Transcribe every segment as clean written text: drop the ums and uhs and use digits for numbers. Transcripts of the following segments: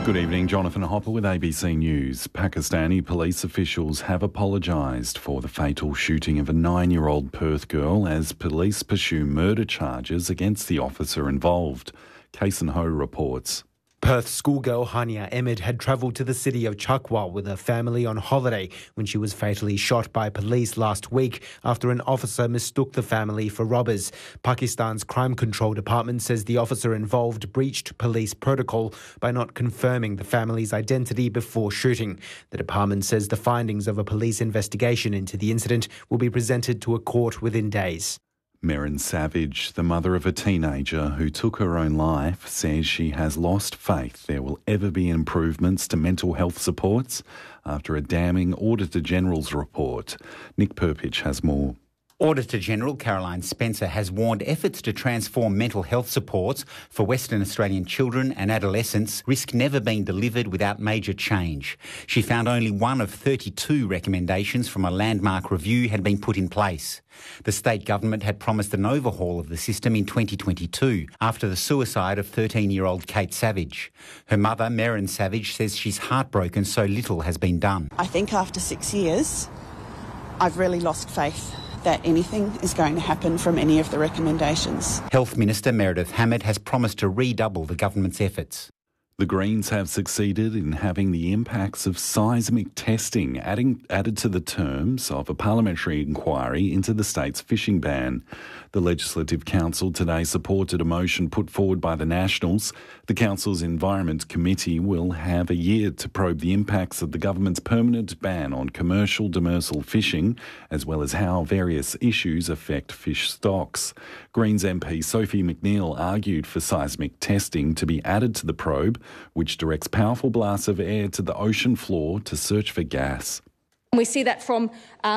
Good evening, Jonathan Hopper with ABC News. Pakistani police officials have apologised for the fatal shooting of a 9-year-old Perth girl as police pursue murder charges against the officer involved. Kason Ho reports. Perth schoolgirl Hania Ahmed had travelled to the city of Chakwa with her family on holiday when she was fatally shot by police last week after an officer mistook the family for robbers. Pakistan's Crime Control Department says the officer involved breached police protocol by not confirming the family's identity before shooting. The department says the findings of a police investigation into the incident will be presented to a court within days. Merin Savage, the mother of a teenager who took her own life, says she has lost faith there will ever be improvements to mental health supports after a damning Auditor General's report. Nick Perpich has more. Auditor General Caroline Spencer has warned efforts to transform mental health supports for Western Australian children and adolescents risk never being delivered without major change. She found only one of 32 recommendations from a landmark review had been put in place. The state government had promised an overhaul of the system in 2022 after the suicide of 13-year-old Kate Savage. Her mother, Merin Savage, says she's heartbroken so little has been done. I think after 6 years, I've really lost faith that anything is going to happen from any of the recommendations. Health Minister Meredith Hammett has promised to redouble the government's efforts. The Greens have succeeded in having the impacts of seismic testing added to the terms of a parliamentary inquiry into the state's fishing ban. The Legislative Council today supported a motion put forward by the Nationals. The Council's Environment Committee will have a year to probe the impacts of the government's permanent ban on commercial demersal fishing, as well as how various issues affect fish stocks. Greens MP Sophie McNeil argued for seismic testing to be added to the probe, which directs powerful blasts of air to the ocean floor to search for gas. We see that from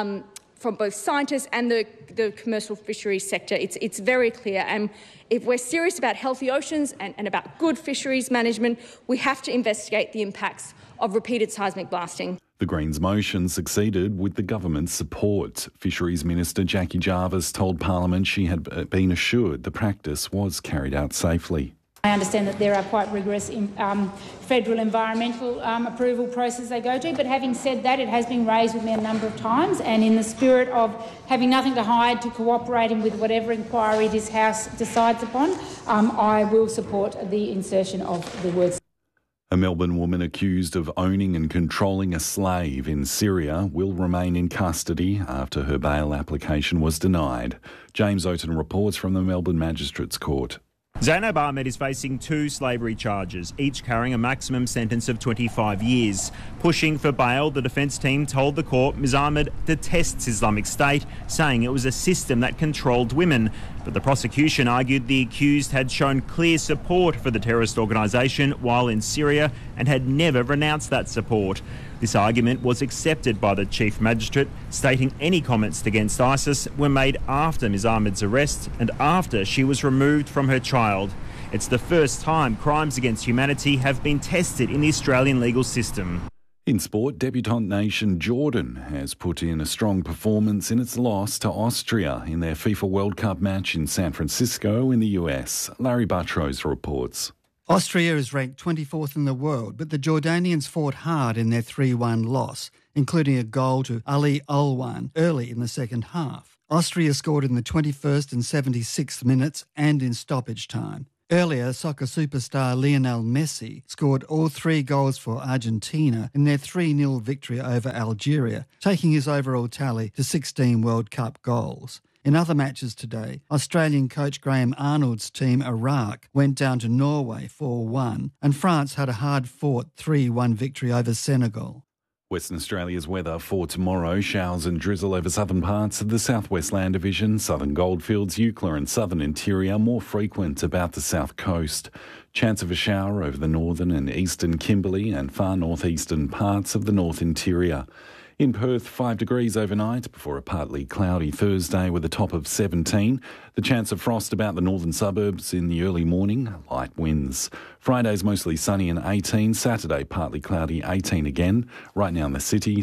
both scientists and the commercial fisheries sector. It's very clear. And if we're serious about healthy oceans and about good fisheries management, we have to investigate the impacts of repeated seismic blasting. The Greens' motion succeeded with the government's support. Fisheries Minister Jackie Jarvis told Parliament she had been assured the practice was carried out safely. I understand that there are quite rigorous federal environmental approval processes they go to, but having said that, it has been raised with me a number of times, and in the spirit of having nothing to hide, to cooperating with whatever inquiry this House decides upon, I will support the insertion of the words. A Melbourne woman accused of owning and controlling a slave in Syria will remain in custody after her bail application was denied. James Oaten reports from the Melbourne Magistrates Court. Zainab Ahmed is facing 2 slavery charges, each carrying a maximum sentence of 25 years. Pushing for bail, the defence team told the court Ms Ahmed detests Islamic State, saying it was a system that controlled women. But the prosecution argued the accused had shown clear support for the terrorist organisation while in Syria and had never renounced that support. This argument was accepted by the Chief Magistrate, stating any comments against ISIS were made after Ms Ahmed's arrest and after she was removed from her child. It's the first time crimes against humanity have been tested in the Australian legal system. In sport, debutante nation Jordan has put in a strong performance in its loss to Austria in their FIFA World Cup match in San Francisco in the US. Larry Buttrose reports. Austria is ranked 24th in the world, but the Jordanians fought hard in their 3-1 loss, including a goal to Ali Alwan early in the second half. Austria scored in the 21st and 76th minutes and in stoppage time. Earlier, soccer superstar Lionel Messi scored all 3 goals for Argentina in their 3-0 victory over Algeria, taking his overall tally to 16 World Cup goals. In other matches today, Australian coach Graham Arnold's team Iraq went down to Norway 4-1, and France had a hard-fought 3-1 victory over Senegal. Western Australia's weather for tomorrow: showers and drizzle over southern parts of the southwest land division, southern goldfields, Eucla and southern interior, more frequent about the south coast. Chance of a shower over the northern and eastern Kimberley and far northeastern parts of the north interior. In Perth, 5 degrees overnight before a partly cloudy Thursday with a top of 17. The chance of frost about the northern suburbs in the early morning, light winds. Friday's mostly sunny and 18. Saturday, partly cloudy, 18 again. Right now in the city,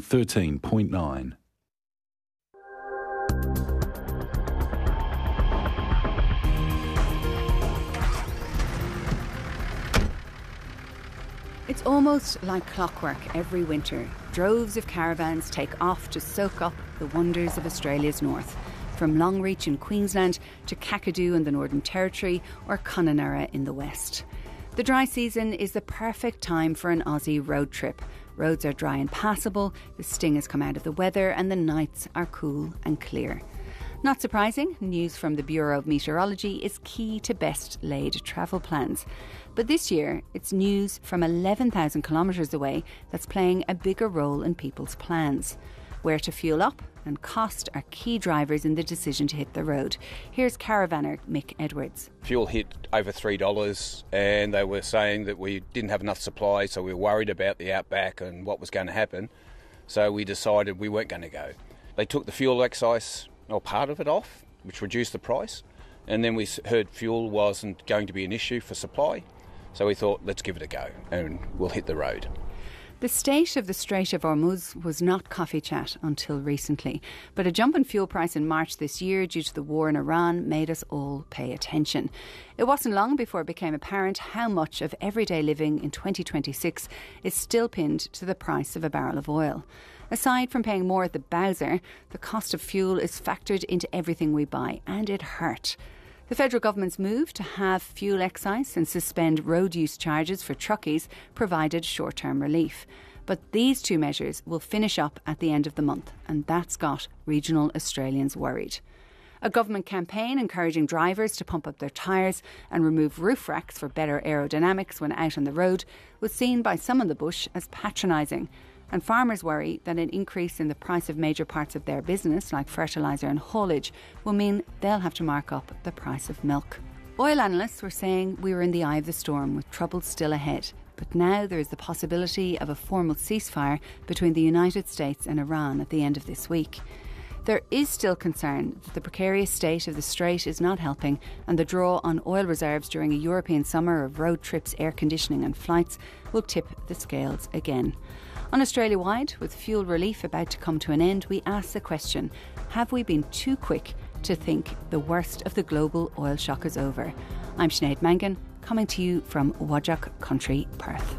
13.9. It's almost like clockwork every winter. Droves of caravans take off to soak up the wonders of Australia's north, from Longreach in Queensland to Kakadu in the Northern Territory or Connemara in the west. The dry season is the perfect time for an Aussie road trip. Roads are dry and passable, the sting has come out of the weather and the nights are cool and clear. Not surprising, news from the Bureau of Meteorology is key to best laid travel plans. But this year, it's news from 11,000 kilometres away that's playing a bigger role in people's plans. Where to fuel up and cost are key drivers in the decision to hit the road. Here's caravaner Mick Edwards. Fuel hit over $3 and they were saying that we didn't have enough supply, so we were worried about the outback and what was going to happen. So we decided we weren't going to go. They took the fuel excise, or part of it, off, which reduced the price. And then we heard fuel wasn't going to be an issue for supply. So we thought, let's give it a go and we'll hit the road. The state of the Strait of Hormuz was not coffee chat until recently, but a jump in fuel price in March this year due to the war in Iran made us all pay attention. It wasn't long before it became apparent how much of everyday living in 2026 is still pinned to the price of a barrel of oil. Aside from paying more at the bowser, the cost of fuel is factored into everything we buy, and it hurt. The federal government's move to halve fuel excise and suspend road use charges for truckies provided short-term relief. But these two measures will finish up at the end of the month, and that's got regional Australians worried. A government campaign encouraging drivers to pump up their tyres and remove roof racks for better aerodynamics when out on the road was seen by some in the bush as patronising. And farmers worry that an increase in the price of major parts of their business, like fertiliser and haulage, will mean they'll have to mark up the price of milk. Oil analysts were saying we were in the eye of the storm with trouble still ahead. But now there is the possibility of a formal ceasefire between the United States and Iran at the end of this week. There is still concern that the precarious state of the Strait is not helping, and the draw on oil reserves during a European summer of road trips, air conditioning and flights will tip the scales again. On Australia-wide, with fuel relief about to come to an end, we ask the question, have we been too quick to think the worst of the global oil shock is over? I'm Sinead Mangan, coming to you from Whadjuk Country, Perth.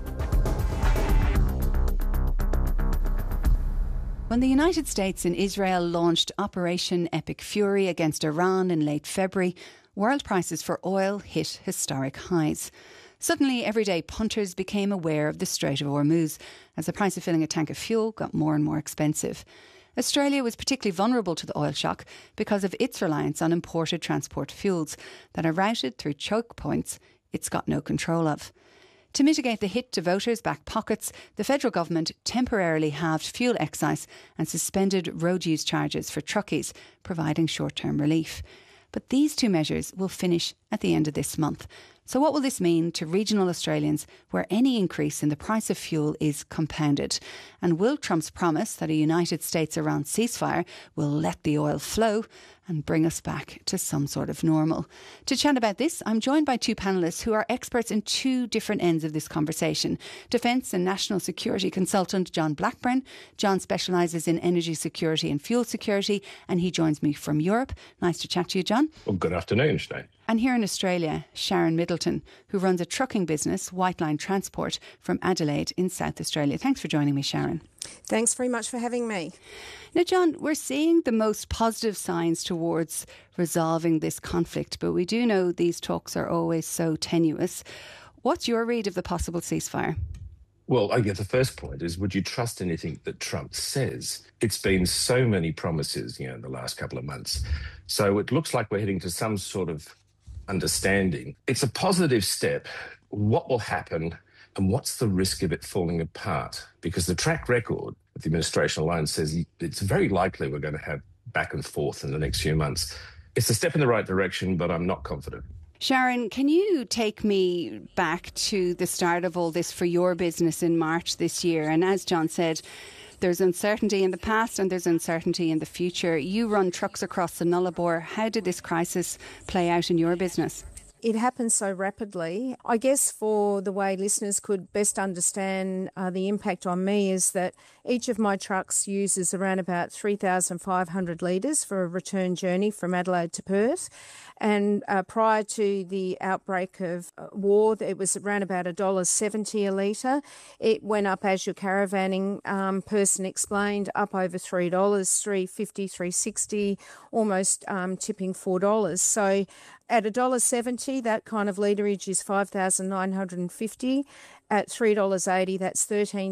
When the United States and Israel launched Operation Epic Fury against Iran in late February, world prices for oil hit historic highs. Suddenly, everyday punters became aware of the Strait of Hormuz as the price of filling a tank of fuel got more and more expensive. Australia was particularly vulnerable to the oil shock because of its reliance on imported transport fuels that are routed through choke points it's got no control of. To mitigate the hit to voters' back pockets, the federal government temporarily halved fuel excise and suspended road use charges for truckies, providing short-term relief. But these two measures will finish at the end of this month. So what will this mean to regional Australians where any increase in the price of fuel is compounded? And will Trump's promise that a United States-Iran ceasefire will let the oil flow and bring us back to some sort of normal? To chat about this, I'm joined by two panellists who are experts in two different ends of this conversation. Defence and National Security Consultant John Blackburn. John specialises in energy security and fuel security, and he joins me from Europe. Nice to chat to you, John. Well, good afternoon, Sinead. And here in Australia, Sharon Middleton, who runs a trucking business, White Line Transport, from Adelaide in South Australia. Thanks for joining me, Sharon. Thanks very much for having me. Now, John, we're seeing the most positive signs towards resolving this conflict, but we do know these talks are always so tenuous. What's your read of the possible ceasefire? Well, I guess the first point is, would you trust anything that Trump says? It's been so many promises, in the last couple of months. So it looks like we're heading to some sort of understanding. It's a positive step. What will happen and what's the risk of it falling apart? Because the track record of the administration alone says it's very likely we're going to have back and forth in the next few months. It's a step in the right direction, but I'm not confident. Sharon, can you take me back to the start of all this for your business in March this year? And as John said, there's uncertainty in the past and there's uncertainty in the future. You run trucks across the Nullarbor. How did this crisis play out in your business? it happened so rapidly. I guess for the way listeners could best understand the impact on me is that each of my trucks uses around about 3,500 litres for a return journey from Adelaide to Perth. And prior to the outbreak of war, it was around about $1.70 a litre. It went up, as your caravanning person explained, up over $3, $3.50, $3.60, almost tipping $4. So at $1.70, that kind of litrage is $5,950. At $3.80, that's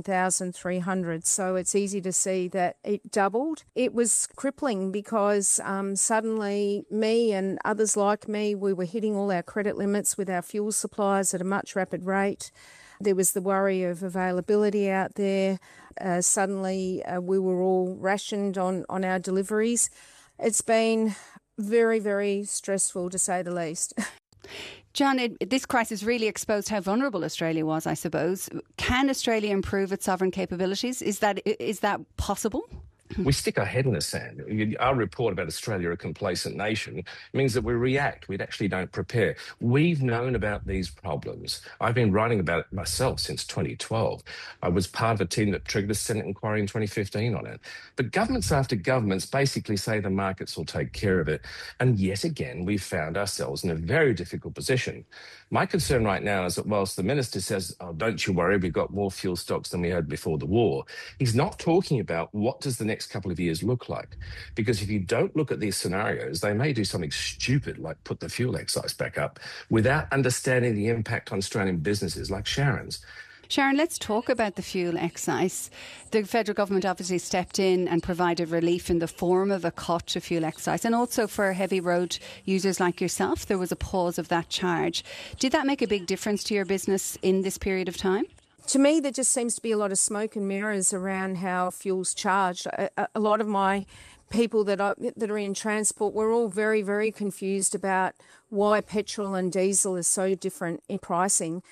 $13,300. So it's easy to see that it doubled. It was crippling because suddenly me and others like me, we were hitting all our credit limits with our fuel suppliers at a much rapid rate. There was the worry of availability out there. Suddenly we were all rationed on our deliveries. It's been very, very stressful, to say the least. John, this crisis really exposed how vulnerable Australia was, I suppose. Can Australia improve its sovereign capabilities? Is that possible? We stick our head in the sand. Our report about Australia, a complacent nation, means that we react. We actually don't prepare. We've known about these problems. I've been writing about it myself since 2012. I was part of a team that triggered a Senate inquiry in 2015 on it. But governments after governments basically say the markets will take care of it. And yet again, we've found ourselves in a very difficult position. My concern right now is that whilst the minister says, oh, don't you worry, we've got more fuel stocks than we had before the war, he's not talking about what does the next couple of years look like. Because if you don't look at these scenarios, they may do something stupid like put the fuel excise back up without understanding the impact on Australian businesses like Sharon's. Sharon, let's talk about the fuel excise. The federal government obviously stepped in and provided relief in the form of a cut to fuel excise, and also for heavy road users like yourself, there was a pause of that charge. Did that make a big difference to your business in this period of time? To me, there just seems to be a lot of smoke and mirrors around how fuel's charged. A lot of my people that are in transport, we're all very, very confused about why petrol and diesel is so different in pricing.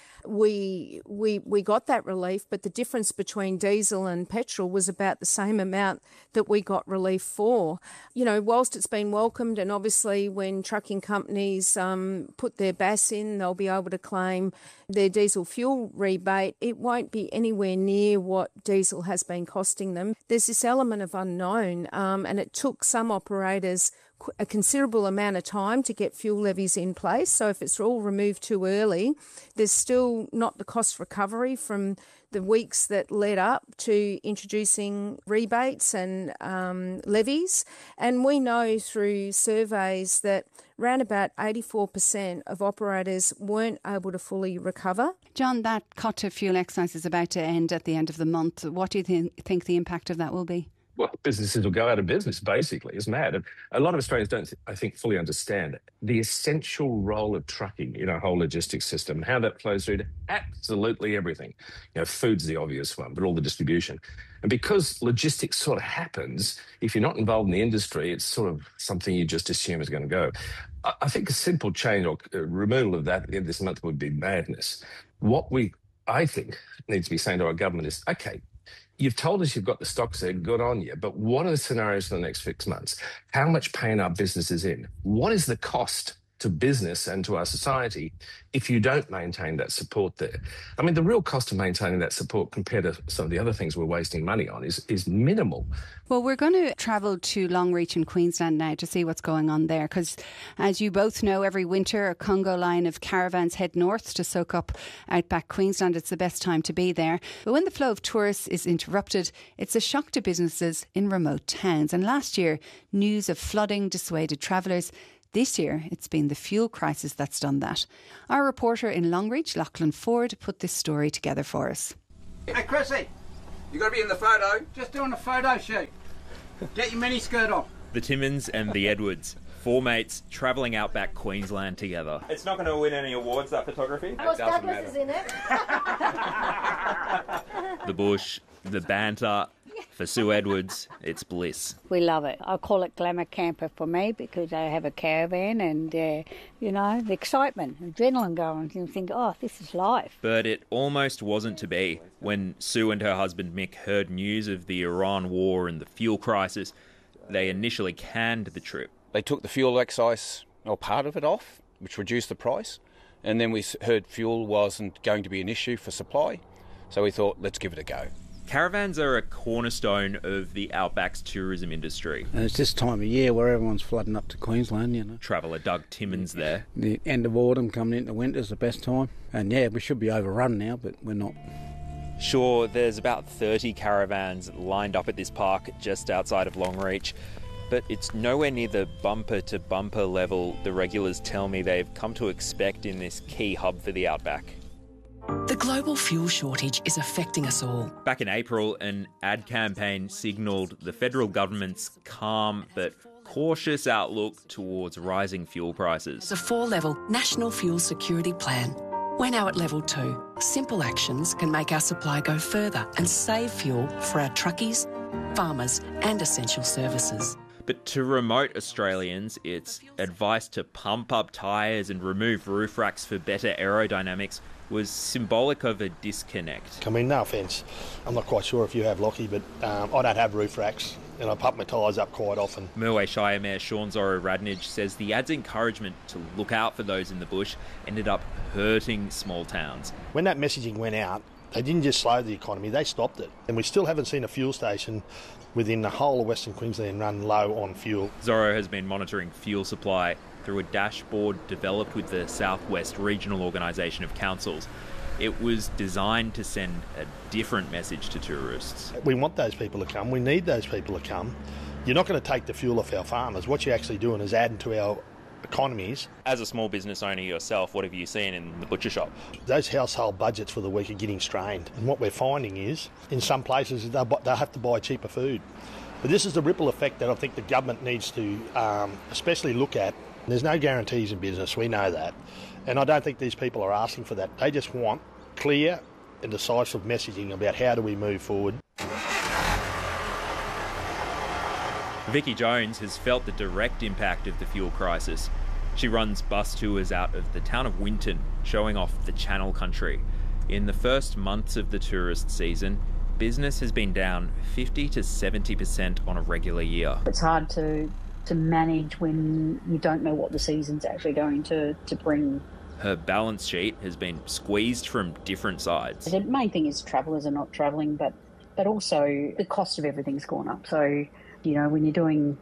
We got that relief, but the difference between diesel and petrol was about the same amount that we got relief for. You know, whilst it's been welcomed, and obviously when trucking companies put their BAS in, they'll be able to claim their diesel fuel rebate. It won't be anywhere near what diesel has been costing them. There's this element of unknown, and it took some operators a considerable amount of time to get fuel levies in place. So if it's all removed too early, there's still not the cost recovery from the weeks that led up to introducing rebates and levies. And we know through surveys that around about 84% of operators weren't able to fully recover. John, that cut to fuel excise is about to end at the end of the month. What do you think the impact of that will be? Well, businesses will go out of business, basically. It's mad. And a lot of Australians don't, I think, fully understand the essential role of trucking in our whole logistics system and how that flows through to absolutely everything. You know, food's the obvious one, but all the distribution. And because logistics sort of happens, if you're not involved in the industry, it's sort of something you just assume is going to go. I think a simple change or removal of that at the end of this month would be madness. What I think, needs to be saying to our government is, okay, you've told us you've got the stocks there, good on you, but what are the scenarios for the next 6 months? How much pain are businesses in? What is the cost to business and to our society if you don't maintain that support there? I mean, the real cost of maintaining that support compared to some of the other things we're wasting money on is minimal. Well, we're going to travel to Longreach in Queensland now to see what's going on there, because as you both know, every winter a Congo line of caravans head north to soak up outback Queensland. It's the best time to be there. But when the flow of tourists is interrupted, it's a shock to businesses in remote towns. And last year, news of flooding dissuaded travellers. This year, it's been the fuel crisis that's done that. Our reporter in Longreach, Lachlan Ford, put this story together for us. Hey, Chrissy, you got to be in the photo. Just doing a photo shoot. Get your miniskirt on. The Timmins and the Edwards, four mates travelling outback Queensland together. It's not going to win any awards, that photography. Ross Douglas is in it. The bush, the banter. For Sue Edwards, it's bliss. We love it. I call it glamour camper for me because I have a caravan and, you know, the excitement, adrenaline going. You think, oh, this is life. But it almost wasn't to be. When Sue and her husband Mick heard news of the Iran war and the fuel crisis, they initially canned the trip. They took the fuel excise, or part of it, off, which reduced the price. And then we heard fuel wasn't going to be an issue for supply, so we thought, let's give it a go. Caravans are a cornerstone of the Outback's tourism industry. And it's this time of year where everyone's flooding up to Queensland, you know. Traveller Doug Timmins there. The end of autumn coming into winter's the best time. And yeah, we should be overrun now, but we're not. Sure, there's about 30 caravans lined up at this park just outside of Longreach, but it's nowhere near the bumper-to-bumper level the regulars tell me they've come to expect in this key hub for the Outback. The global fuel shortage is affecting us all. Back in April, an ad campaign signalled the federal government's calm but cautious outlook towards rising fuel prices. It's a 4-level national fuel security plan. We're now at level 2. Simple actions can make our supply go further and save fuel for our truckies, farmers and essential services. But to remote Australians, it's advice to pump up tyres and remove roof racks for better aerodynamics was symbolic of a disconnect. I mean, no offence, I'm not quite sure if you have, Lockie, but I don't have roof racks and I pump my tyres up quite often. Merway Shire Mayor Sean Zorro-Radnage says the ad's encouragement to look out for those in the bush ended up hurting small towns. When that messaging went out, they didn't just slow the economy, they stopped it. And we still haven't seen a fuel station within the whole of Western Queensland run low on fuel. Zorro has been monitoring fuel supply through a dashboard developed with the Southwest Regional Organisation of Councils. It was designed to send a different message to tourists. We want those people to come, we need those people to come. You're not going to take the fuel off our farmers. What you're actually doing is adding to our economies. As a small business owner yourself, what have you seen in the butcher shop? Those household budgets for the week are getting strained. And what we're finding is, in some places, they'll have to buy cheaper food. But this is the ripple effect that I think the government needs to especially look at. There's no guarantees in business, we know that. And I don't think these people are asking for that. They just want clear and decisive messaging about how do we move forward. Vicky Jones has felt the direct impact of the fuel crisis. She runs bus tours out of the town of Winton, showing off the Channel Country. In the first months of the tourist season, business has been down 50 to 70% on a regular year. It's hard to manage when you don't know what the season's actually going to bring. Her balance sheet has been squeezed from different sides. The main thing is travellers are not travelling, but also the cost of everything's gone up. So, you know, when you're doing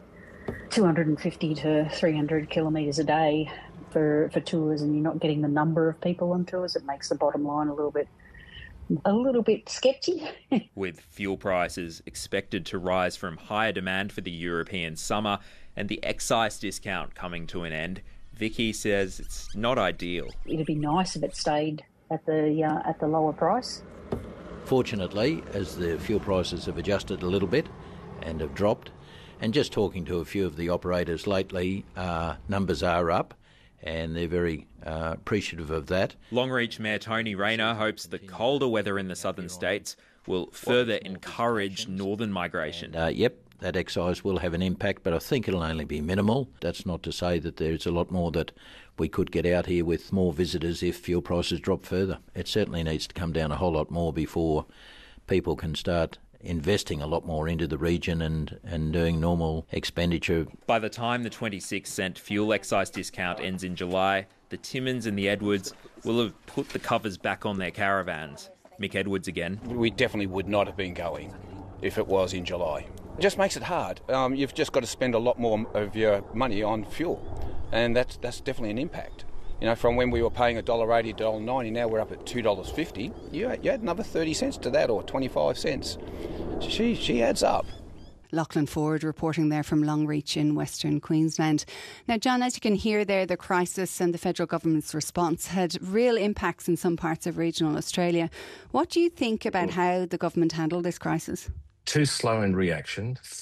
250 to 300 kilometres a day for tours and you're not getting the number of people on tours, it makes the bottom line a little bit sketchy. With fuel prices expected to rise from higher demand for the European summer and the excise discount coming to an end, Vicky says it's not ideal. It'd be nice if it stayed at the lower price. Fortunately, as the fuel prices have adjusted a little bit and have dropped, and just talking to a few of the operators lately, numbers are up and they're very appreciative of that. Longreach Mayor Tony Rayner hopes the colder weather in the southern states will further encourage northern migration. Yep, that excise will have an impact, but I think it'll only be minimal. That's not to say that there's a lot more that we could get out here with more visitors if fuel prices drop further. It certainly needs to come down a whole lot more before people can start investing a lot more into the region and doing normal expenditure. By the time the 26-cent fuel excise discount ends in July, the Timmins and the Edwards will have put the covers back on their caravans. Mick Edwards again. We definitely would not have been going if it was in July. It just makes it hard. You've just got to spend a lot more of your money on fuel, and that's definitely an impact. You know, from when we were paying $1.80, $1.90, now we're up at $2.50. You add another 30 cents to that, or 25 cents. She adds up. Lachlan Ford reporting there from Longreach in Western Queensland. Now, John, as you can hear there, the crisis and the federal government's response had real impacts in some parts of regional Australia. What do you think about how the government handled this crisis? Too slow in reaction.